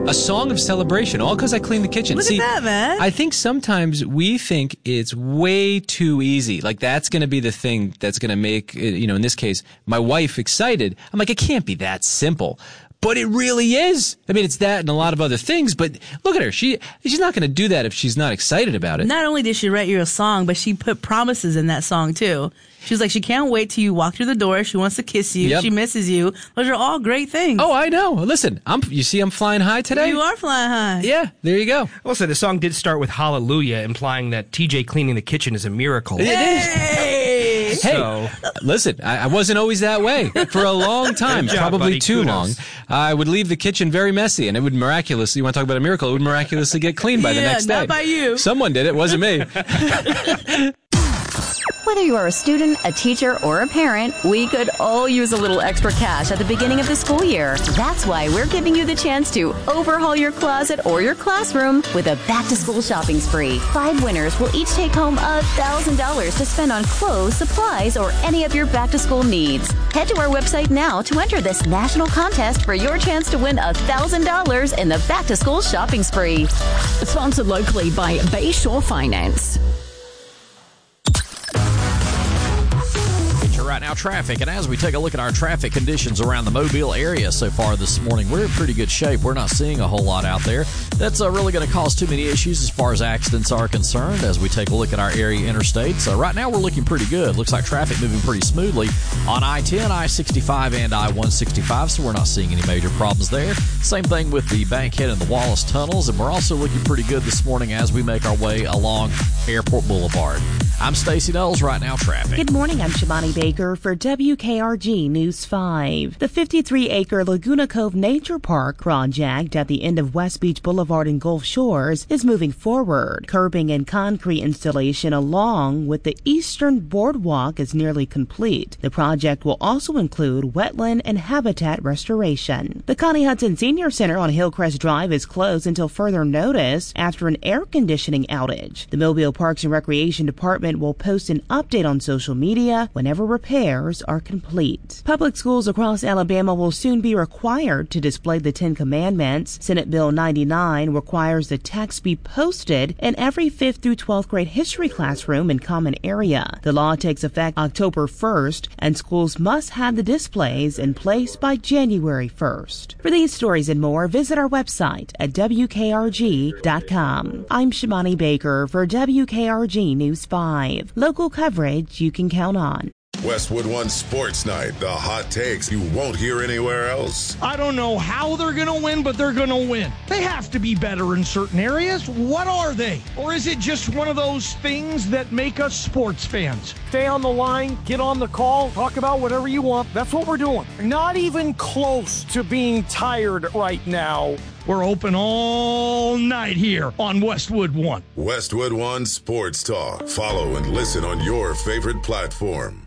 A song of celebration, all because I cleaned the kitchen. Look at that, man. I think sometimes we think it's way too easy. Like, that's going to be the thing that's going to make, in this case, my wife excited. I'm like, it can't be that simple. But it really is. I mean, it's that and a lot of other things, but look at her. She's not going to do that if she's not excited about it. Not only did she write you a song, but she put promises in that song, too. She was like, she can't wait till you walk through the door. She wants to kiss you. Yep. She misses you. Those are all great things. Oh, I know. Listen, you see I'm flying high today? You are flying high. Yeah, there you go. Also, the song did start with Hallelujah, implying that TJ cleaning the kitchen is a miracle. It is. Hey, listen, I wasn't always that way. For a long time, probably too long, I would leave the kitchen very messy, and it would miraculously, you want to talk about a miracle, it would miraculously get clean by the next day. Not by you. Someone did it, wasn't me. Whether you are a student, a teacher, or a parent, we could all use a little extra cash at the beginning of the school year. That's why we're giving you the chance to overhaul your closet or your classroom with a back-to-school shopping spree. 5 winners will each take home $1,000 to spend on clothes, supplies, or any of your back-to-school needs. Head to our website now to enter this national contest for your chance to win $1,000 in the back-to-school shopping spree. Sponsored locally by Bayshore Finance. Right now, traffic, and as we take a look at our traffic conditions around the Mobile area so far this morning, we're in pretty good shape. We're not seeing a whole lot out there that's really going to cause too many issues as far as accidents are concerned as we take a look at our area interstates. Right now, we're looking pretty good. Looks like traffic moving pretty smoothly on I-10, I-65, and I-165, so we're not seeing any major problems there. Same thing with the Bankhead and the Wallace tunnels, and we're also looking pretty good this morning as we make our way along Airport Boulevard. I'm Stacey Knowles. Right now, traffic. Good morning. I'm Shimani Baker for WKRG News 5. The 53-acre Laguna Cove Nature Park project at the end of West Beach Boulevard and Gulf Shores is moving forward. Curbing and concrete installation along with the eastern boardwalk is nearly complete. The project will also include wetland and habitat restoration. The Connie Hudson Senior Center on Hillcrest Drive is closed until further notice after an air conditioning outage. The Mobile Parks and Recreation Department will post an update on social media whenever repairs are complete. Public schools across Alabama will soon be required to display the 10 Commandments. Senate Bill 99 requires the text be posted in every 5th through 12th grade history classroom and common area. The law takes effect October 1st, and schools must have the displays in place by January 1st. For these stories and more, visit our website at WKRG.com. I'm Shimani Baker for WKRG News 5. Local coverage you can count on. Westwood One Sports Night. The hot takes you won't hear anywhere else. I don't know how they're going to win, but they're going to win. They have to be better in certain areas. What are they? Or is it just one of those things that make us sports fans? Stay on the line, get on the call, talk about whatever you want. That's what we're doing. Not even close to being tired right now. We're open all night here on Westwood One. Westwood One Sports Talk. Follow and listen on your favorite platform.